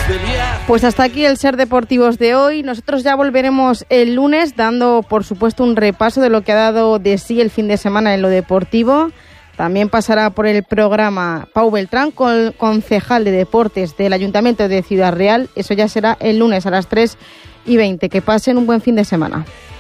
Pues hasta aquí el Ser Deportivos de hoy. Nosotros ya volveremos el lunes dando, por supuesto, un repaso de lo que ha dado de sí el fin de semana en lo deportivo. También pasará por el programa Pau Beltrán, concejal de Deportes del Ayuntamiento de Ciudad Real. Eso ya será el lunes a las 3:20. Que pasen un buen fin de semana.